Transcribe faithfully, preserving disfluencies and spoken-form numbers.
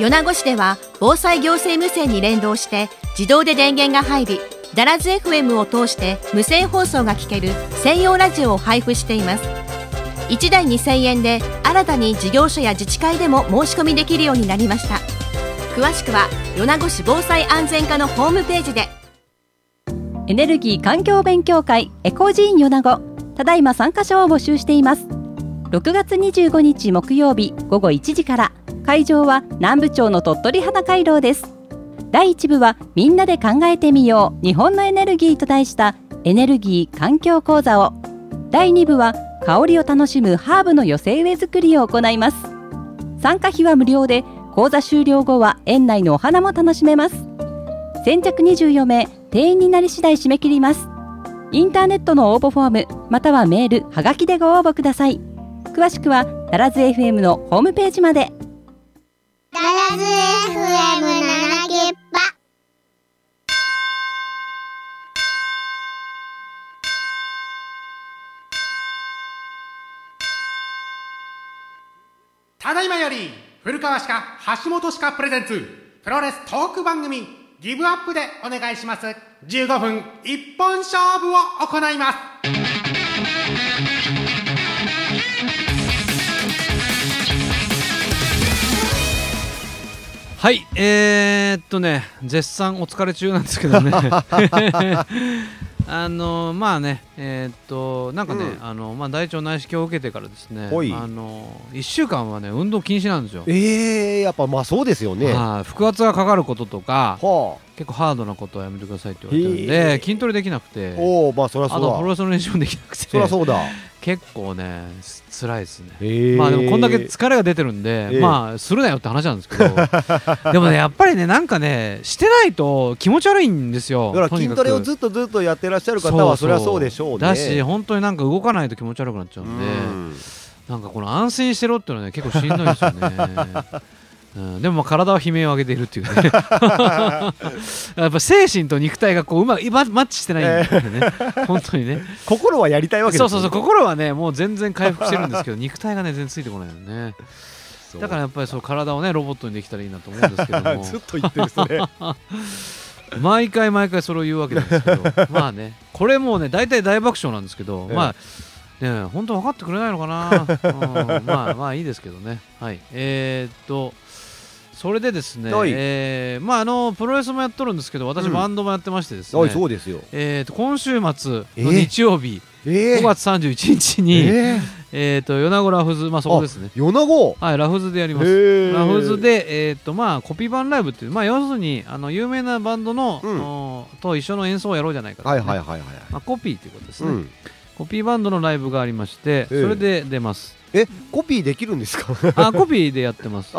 米子市では防災行政無線に連動して自動で電源が入り、ダラズ エフエム を通して無線放送が聞ける専用ラジオを配布しています。いちだいにせんえんで新たに事業所や自治会でも申し込みできるようになりました。詳しくは米子市防災安全課のホームページで。 エネルギー環境勉強会エコジーン米子、ただいま参加者を募集しています。ろくがつにじゅうごにち木曜日ごごいちじから、会場は南部町の鳥取花回廊です。だいいち部はみんなで考えてみよう日本のエネルギーと題したエネルギー環境講座を、だいに部は香りを楽しむハーブの寄せ植え作りを行います。参加費は無料で、講座終了後は園内のお花も楽しめます。先着にじゅうよんめい、定員になり次第締め切ります。インターネットの応募フォームまたはメールはがきでご応募ください。詳しくはダラズ エフエム のホームページまで。 ダラズ エフエム ななきっぱ。 ただいまより古川歯科橋本歯科プレゼンツプロレストーク番組ギブアップでお願いします。じゅうごふん一本勝負を行います。 はい、えー、っとね絶賛お疲れ中なんですけどねあのまあねえー、っとなんかね、うん、あのまあ大腸内視鏡を受けてからですね、あのいっしゅうかんはね運動禁止なんですよ。 えー、やっぱまあそうですよね。 はあ、腹圧がかかることとか、はあ、結構ハードなことはやめてくださいって言われてるんで、筋トレできなくて、 おまあそりゃそうだ、 あとプロレスの練習もできなくて、 そりゃそうだ、 結構ね辛いですね。まあでもこんだけ疲れが出てるんで、えー、まあするなよって話なんですけどでもねやっぱりねなんかねしてないと気持ち悪いんですよ。 だから筋トレをずっとずっとやってらっしゃる方はそりゃそうでしょうね。 だし本当になんか動かないと気持ち悪くなっちゃうんで、うんなんかこの安心してろっていうのはね結構しんどいですよねうん、でもまあ体は悲鳴を上げているっていうねやっぱ精神と肉体がこううまくマッチしてないんでね、えー、本当にね心はやりたいわけですよね。 そうそうそう心はねもう全然回復してるんですけど肉体がね全然ついてこないのね。だからやっぱりそう体をねロボットにできたらいいなと思うんですけどもずっと言ってるそれ毎回毎回それを言うわけなんですけどまあねこれもうね大体大爆笑なんですけど、えー、まあね本当分かってくれないのかな、うん、まあまあいいですけどね。はいえー、っとそれでですね、えー、まああのプロレスもやっとるんですけど私バンドもやってましてですね、 うん、そうですよ、 えー、と今週末の日曜日、えー、ごがつさんじゅういちにちに、えーえー、と米子ラフズ、まあそこですね、 米子、 はい、ラフズでやります。ラフズで、えーとまあ、コピー版ライブっていう、まあ、要するにあの有名なバンドの、うん、と一緒の演奏をやろうじゃないかと、ね、はいはいはいはい、まあ、コピーということですね、うん、コピーバンドのライブがありまして、それで出ます。 えコピーできるんですかあコピーでやってます